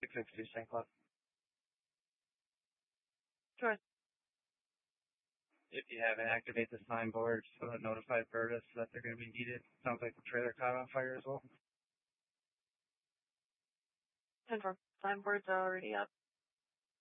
662 St. Cloud. Sure. If you haven't, activate the signboard so that notified Vertus that they're going to be needed. Sounds like the trailer caught on fire as well. Confirm. Signboards are already up.